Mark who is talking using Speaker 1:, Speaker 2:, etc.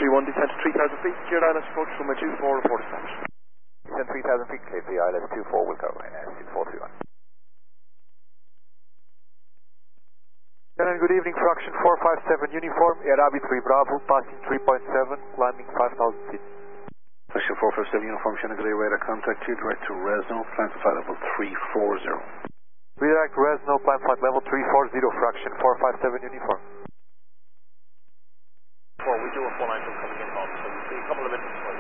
Speaker 1: 31, descent to 3,000 feet, cleared ILS approach, runway 24, report established.
Speaker 2: Descent 3,000 feet, cleared the ILS 24 will go, 2431.
Speaker 3: Good evening, fraction 457 uniform, Air Arabi 3 Bravo, passing 3.7, landing 5,000 feet.
Speaker 4: Fraction 457 uniform, Shannon Gray radar contact you, direct to Resno, plan to flight level 340.
Speaker 3: Redirect Resno, plan flight level 340, fraction 457 uniform.
Speaker 5: We do a full angle coming in home, so we'll see a couple of minutes.